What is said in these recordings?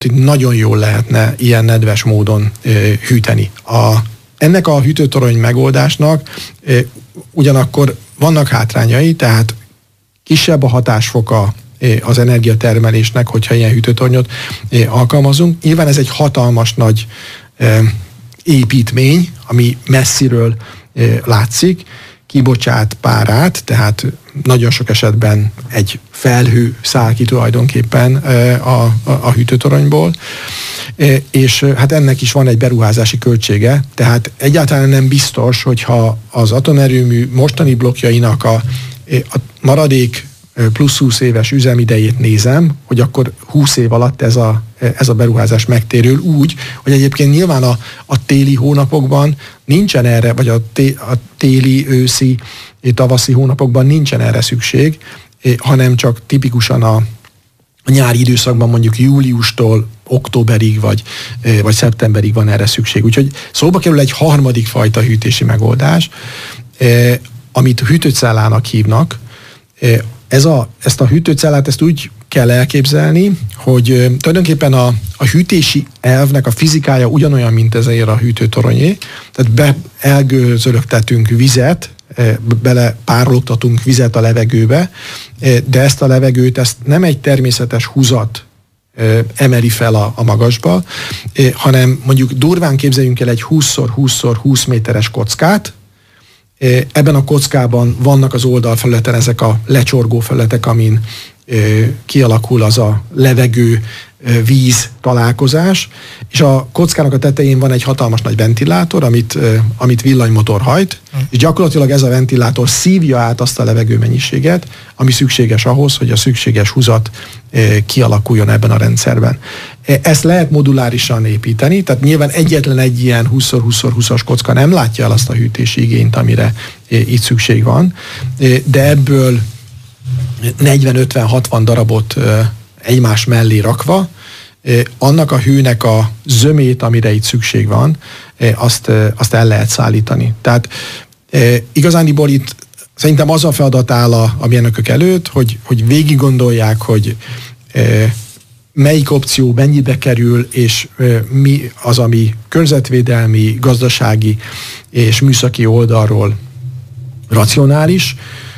nagyon jól lehetne ilyen nedves módon hűteni. Ennek a hűtőtorony megoldásnak ugyanakkor vannak hátrányai, tehát kisebb a hatásfoka az energiatermelésnek, hogyha ilyen hűtőtornyot alkalmazunk. Nyilván ez egy hatalmas nagy építmény, ami messziről látszik, kibocsát párát, tehát nagyon sok esetben egy felhő száll ki tulajdonképpen a hűtőtoronyból, és hát ennek is van egy beruházási költsége, tehát egyáltalán nem biztos, hogyha az atomerőmű mostani blokkjainak a maradék plusz 20 éves üzemidejét nézem, hogy akkor 20 év alatt ez a beruházás megtérül úgy, hogy egyébként nyilván a téli hónapokban nincsen erre, vagy a téli, őszi, tavaszi hónapokban nincsen erre szükség, hanem csak tipikusan a nyári időszakban mondjuk júliustól októberig vagy szeptemberig van erre szükség. Úgyhogy szóba kerül egy harmadik fajta hűtési megoldás, amit hűtőcellának hívnak. Ezt a hűtőcellát ezt úgy kell elképzelni, hogy tulajdonképpen a hűtési elvnek a fizikája ugyanolyan, mint ezért a hűtőtoronyé. Tehát elgőzölögtetünk vizet, bele párologtatunk vizet a levegőbe, de ezt a levegőt nem egy természetes húzat emeli fel a magasba, hanem mondjuk durván képzeljünk el egy 20x20x20 méteres kockát. Ebben a kockában vannak az oldalfelületen ezek a lecsorgó felületek, amin kialakul az a levegő-víz találkozás, és a kockának a tetején van egy hatalmas nagy ventilátor, amit villanymotor hajt, és gyakorlatilag ez a ventilátor szívja át azt a levegőmennyiséget, ami szükséges ahhoz, hogy a szükséges húzat kialakuljon ebben a rendszerben. Ezt lehet modulárisan építeni, tehát nyilván egyetlen egy ilyen 20x20x20-as kocka nem látja el azt a hűtési igényt, amire itt szükség van, de ebből 40-50-60 darabot egymás mellé rakva, annak a hőnek a zömét, amire itt szükség van, azt el lehet szállítani. Tehát igazándiból itt szerintem az a feladat áll a mérnökök előtt, hogy végig gondolják, hogy melyik opció mennyibe kerül, és mi az, ami környezetvédelmi, gazdasági és műszaki oldalról racionális.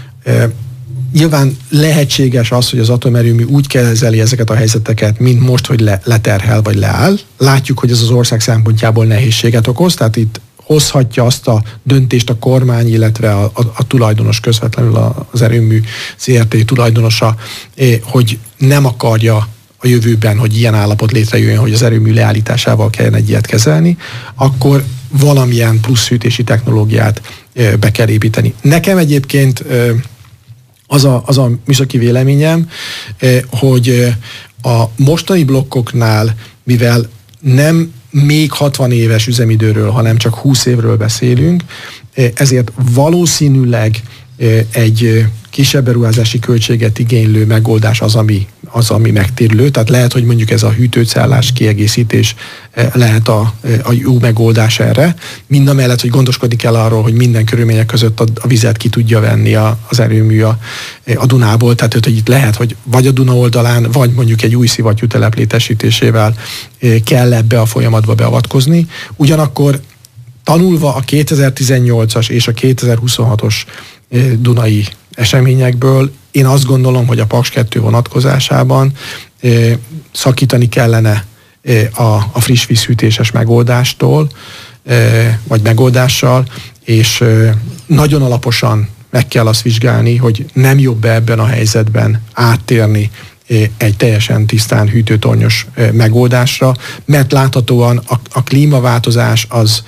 Nyilván lehetséges az, hogy az atomerőmű úgy kezeli ezeket a helyzeteket, mint most, hogy leterhel vagy leáll. Látjuk, hogy ez az ország szempontjából nehézséget okoz, tehát itt hozhatja azt a döntést a kormány, illetve a tulajdonos közvetlenül az erőmű ZRT tulajdonosa, hogy nem akarja a jövőben, hogy ilyen állapot létrejöjjön, hogy az erőmű leállításával kelljen egy ilyet kezelni, akkor valamilyen plusz hűtési technológiát be kell építeni. Nekem egyébként az a műszaki véleményem, hogy a mostani blokkoknál, mivel nem még 60 éves üzemidőről, hanem csak 20 évről beszélünk, ezért valószínűleg egy kisebb beruházási költséget igénylő megoldás az, ami megtérülő. Tehát lehet, hogy mondjuk ez a hűtőcellás kiegészítés lehet a jó megoldás erre. Mindamellett, hogy gondoskodni kell arról, hogy minden körülmények között a vizet ki tudja venni az erőmű a Dunából. Tehát, hogy itt lehet, hogy vagy a Duna oldalán, vagy mondjuk egy új szivattyútelep létesítésével kell ebbe a folyamatba beavatkozni. Ugyanakkor tanulva a 2018-as és a 2026-os dunai eseményekből, én azt gondolom, hogy a Paks 2 vonatkozásában szakítani kellene a friss vízhűtéses megoldástól, vagy megoldással, és nagyon alaposan meg kell azt vizsgálni, hogy nem jobb ebben a helyzetben áttérni egy teljesen tisztán hűtőtornyos megoldásra, mert láthatóan a klímaváltozás az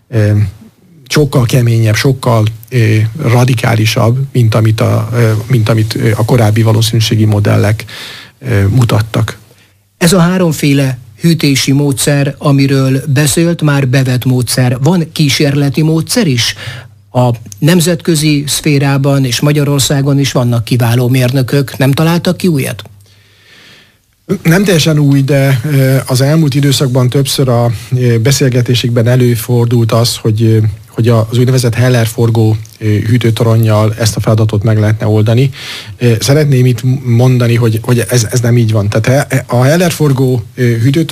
sokkal keményebb, sokkal radikálisabb, mint amit a korábbi valószínűségi modellek mutattak. Ez a háromféle hűtési módszer, amiről beszélt, már bevett módszer. Van kísérleti módszer is? A nemzetközi szférában és Magyarországon is vannak kiváló mérnökök. Nem találtak ki újat? Nem teljesen új, de az elmúlt időszakban többször a beszélgetésekben előfordult az, hogy az úgynevezett Heller-forgó hűtőtoronnyal ezt a feladatot meg lehetne oldani. Szeretném itt mondani, hogy ez nem így van. Tehát a Heller-forgó hűtőtorony